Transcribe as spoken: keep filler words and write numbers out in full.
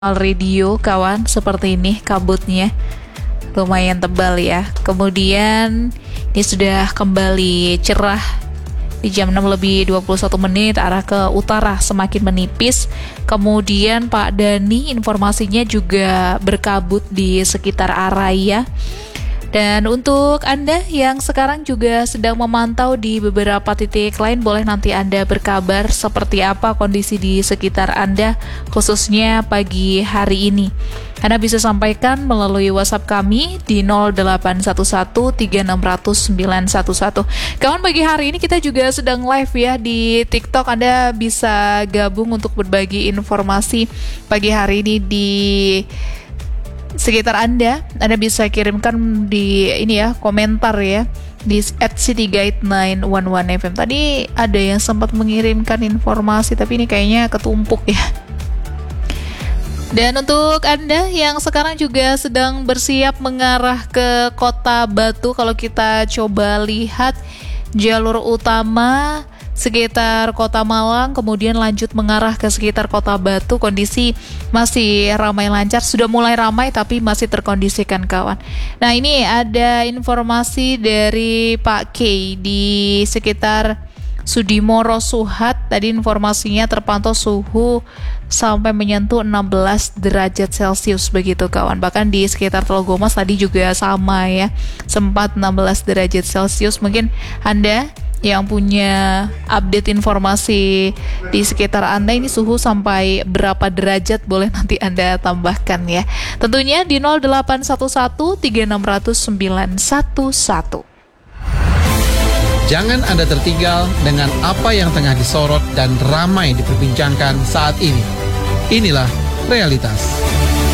Radio kawan, seperti ini kabutnya lumayan tebal ya. Kemudian ini sudah kembali cerah di jam enam lebih dua puluh satu menit, arah ke utara semakin menipis. Kemudian Pak Dani informasinya juga berkabut di sekitar Araya. Dan untuk Anda yang sekarang juga sedang memantau di beberapa titik lain, boleh nanti Anda berkabar seperti apa kondisi di sekitar Anda, khususnya pagi hari ini. Anda bisa sampaikan melalui WhatsApp kami di nol delapan satu satu tiga enam nol nol sembilan satu satu. Kawan, pagi hari ini kita juga sedang live ya di TikTok. Anda bisa gabung untuk berbagi informasi pagi hari ini di sekitar Anda. Anda bisa kirimkan di ini ya, komentar ya di at city guide sembilan satu satu F M. Tadi ada yang sempat mengirimkan informasi tapi ini kayaknya ketumpuk ya. Dan untuk Anda yang sekarang juga sedang bersiap mengarah ke Kota Batu, kalau kita coba lihat jalur utama sekitar Kota Malang, kemudian lanjut mengarah ke sekitar Kota Batu, kondisi masih ramai lancar, sudah mulai ramai tapi masih terkondisikan kawan. Nah, ini ada informasi dari Pak K di sekitar Sudimoro Suhat. Tadi informasinya terpantau suhu sampai menyentuh enam belas derajat Celcius begitu kawan. Bahkan di sekitar Telogomas tadi juga sama ya, sempat enam belas derajat Celcius. Mungkin Anda yang punya update informasi di sekitar Anda ini suhu sampai berapa derajat, boleh nanti Anda tambahkan ya. Tentunya di nol delapan satu satu tiga enam nol nol sembilan satu satu. Jangan Anda tertinggal dengan apa yang tengah disorot dan ramai diperbincangkan saat ini. Inilah realitas.